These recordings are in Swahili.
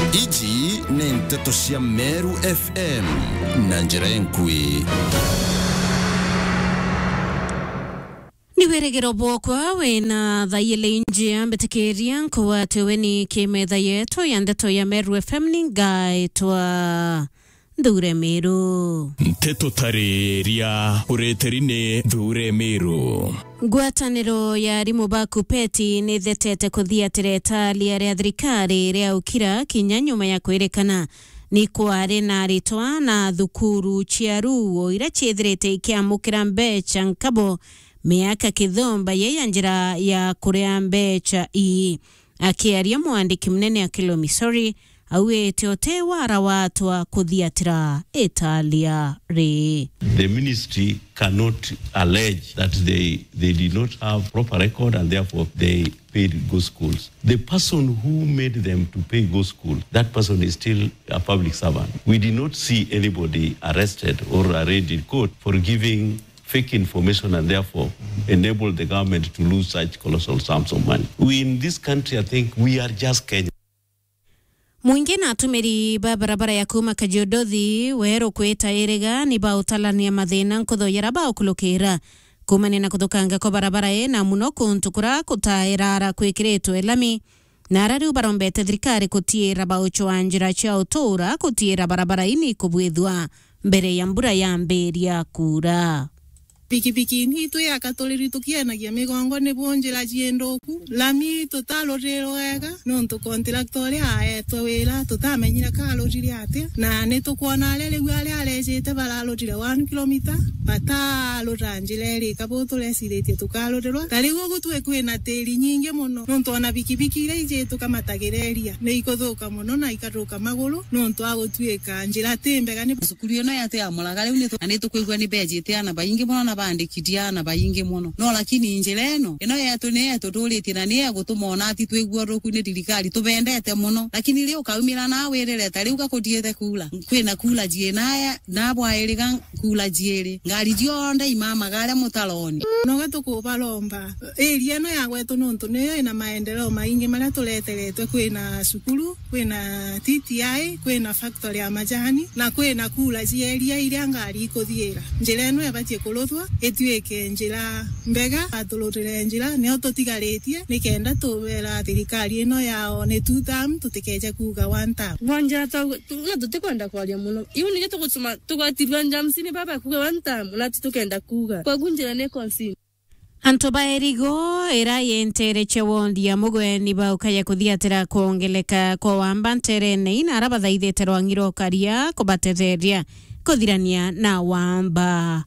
Iji ni nteto cia Meru FM na njira enkui. Niweregero bokwa wena thayile inji ambetikiria kwa teweni kimetha yetu ya ndeto ya Meru FM ningaitwa Dhure Meru. Nteto tareria ureterine Dhure Meru. Ngwataniro ya rimu baku peti ni thetete kuthiatire talia ria thirikari ria ukira kinya nyuma ya kwerekana ni kware na ritwa na thukuru chiaru ira chiethirite ikiamukira mbeca nkabo miaka kithomba yeya njira ya kurea mbeca akiaria mwandiki mnene akilo Missouri awete ote wara watwa kuthiatira etalia re. The ministry cannot allege that they did not have proper record and therefore they paid go schools. The person who made them to pay go school, that person is still a public servant. We did not see anybody arrested or arraigned in court for giving fake information and therefore enable the government to lose such colossal sums of money. We in this country, I think we are just Kenya. Mwingi na atumiri barabara ya kuma Kajiodothi wero kweta erega ni ba utalania mathina nkuthoyera ba ukulukira kumane na kuthukanga kwa barabara na muno kuntukura kutairara kwikiritwo elami na rariu barombete thirikari kutiira ba uchoanjira cha utura kutiira barabara ini kubwithwa mbere ya mbura ya mberia kura. Pikipiki hitu ya katoliritukia na kia migongo ni bonjela jiendoku lami tutalorero ega nonto kontraktori aeto wela tutamenyira kaloriri ate na netukuona lele gwale alejete balalorire 1 km batalorangile ri kaboto lesirete tukalorero taligo gutwe kwena teri nyinge muno nonto ona pikipiki ile jetu kama tagereria ne ikodhoka muno na ikaroka maguru nonto agotweka njira tembega ni sukuru no yate amulagale uneto anetukwigwa ni bejete ana bayinge muno na bandikidiana bayinge muno no lakini injileno ino yetu ne yetu tulitina ne gutumona ati twegwa roku ne dirikali tubendete muno lakini leo kaumira na werere tari ukakodiete kula kwena kula jienaya nabwa eliga kula jiere ngali jionda imama gale mutaloni no gatuko balomba eliano ya wetu nonto ne ina maendeleo maingi mara tuleteletwe kwena sukuru kwena TTI kwena factory ya majani na kwena kula jieria ile ngali ikothiera njileno yabatie kulothwa etweke njira mbega atulotire njira ne ototigaretie nikenda tubera thirikari ino yao ne tutam tutikeje kuga wanta wanja tutikwenda kwalia muno iu nije tukutsuma tukatirwa njamsini baba kuga wanta na tutukenda kuga kwa gunjira ne konsi Antoba erigo era yentere chewondi ya mugweni ba ukaya kuthiatira kuongeleka kwa wamba nterene ina araba thaithete rwangiro karia kubatetheria kuthirania na wamba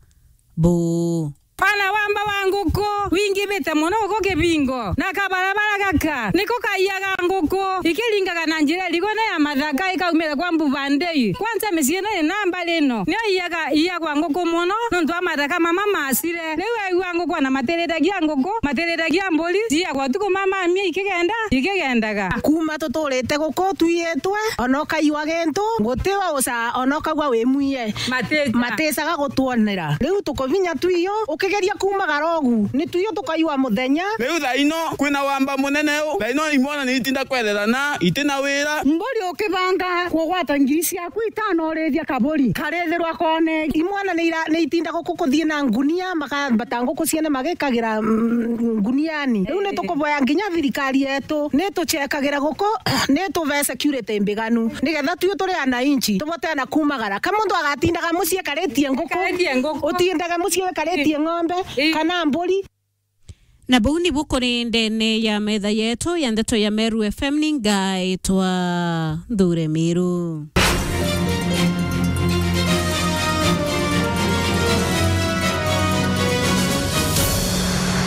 bo Pana wamba wanguko wingi bete muno uko kebingo na kabarabara kaka niko kaiyaga nguko ikilinga na njira ligona ya mathaka ikaumira kwa mbuvandei kwanza mesiena namba leno ne iya kwa nguko muno ndo amathaka mama masire lewe wanguko na materera gia nguko materera gia mboli tia kwa tuko mama mie ikigendaga kuma tutulite guko tuyetwe onoka iwa gento gutiwa usa onoka gwa wemuye matesaga gutuonera riu tukovinya tuiyo ukigeria kuma garogu ni tuiyo tukaiwa muthenya riu thaino kwina wamba munene thaino imwana ni itinda kwererana itina wira mbori ukibanga kugwata ngiri ciaku 5 urithia kaburi karethirwa kone imwana ni itinda gukukuthie na ngunia makabatango kuciene magikagira nguniani riu ni tukuvoya nginya thirikari yetu ni tuchekagira guko ni tuve security mbiganu nigetha tuyo turi ana inchi tubote na kumagara kamundu agatindaga mucie karetie nguko utindaga mucie karetie ng'ombe kana mburi na buni bukuri ndene ya metha yetu ya ndeto ya Meru FM ningaitwa Dhure Meru.